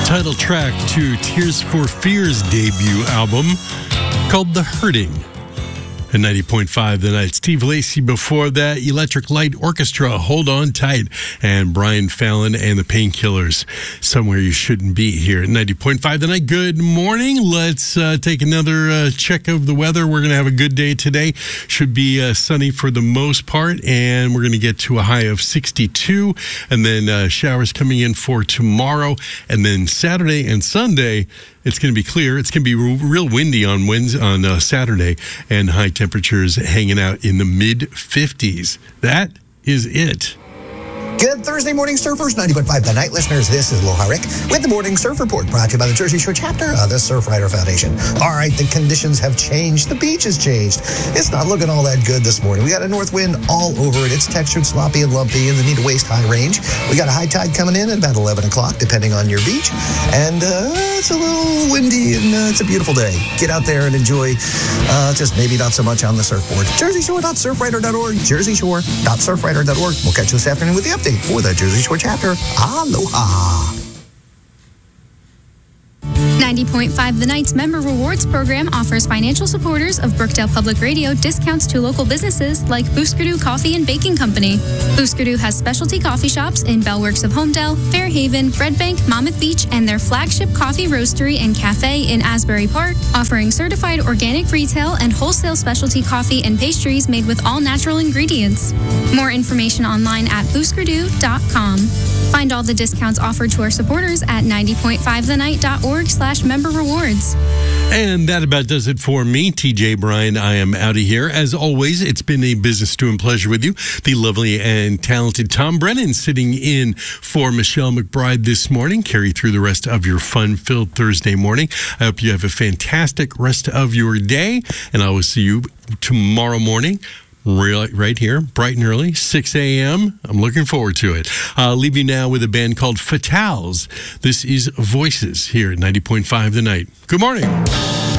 title track to Tears for Fears' debut album called The Hurting. At 90.5 The Night. Steve Lacy before that, Electric Light Orchestra, Hold On Tight, and Brian Fallon and the Painkillers, Somewhere You Shouldn't Be, here at 90.5 The Night. Good morning. Let's take another check of the weather. We're going to have a good day today. Should be sunny for the most part, and we're going to get to a high of 62, and then showers coming in for tomorrow, and then Saturday and Sunday, it's going to be clear. It's going to be real windy on Saturday, and high temperatures hanging out in the mid-50s. That is it. Good Thursday morning, surfers. 90.5 The Night listeners. This is Aloha Rick with the Morning Surf Report, brought to you by the Jersey Shore chapter of the Surfrider Foundation. All right, the conditions have changed. The beach has changed. It's not looking all that good this morning. We got a north wind all over it. It's textured, sloppy, and lumpy in the knee to waist high range. We got a high tide coming in at about 11 o'clock, depending on your beach. And it's a little windy, and it's a beautiful day. Get out there and enjoy, just maybe not so much on the surfboard. JerseyShore.surfrider.org, JerseyShore.surfrider.org. We'll catch you this afternoon with the update for the Jersey Shore chapter. Aloha. 90.5 The Night's Member Rewards Program offers financial supporters of Brookdale Public Radio discounts to local businesses like Booskerdoo Coffee and Baking Company. Booskerdoo has specialty coffee shops in Bellworks of Homedale, Fairhaven, Red Bank, Monmouth Beach, and their flagship coffee roastery and cafe in Asbury Park, offering certified organic retail and wholesale specialty coffee and pastries made with all natural ingredients. More information online at booskerdoo.com. Find all the discounts offered to our supporters at 90.5thenight.org/member rewards. And that about does it for me, TJ Bryan. I am out of here. As always, it's been a business to and pleasure with you. The lovely and talented Tom Brennan sitting in for Michelle McBride this morning. Carry through the rest of your fun-filled Thursday morning. I hope you have a fantastic rest of your day, and I will see you tomorrow morning. Right here, bright and early, 6 a.m. I'm looking forward to it. I'll leave you now with a band called Fatales. This is Voices here at 90.5 The Night. Good morning.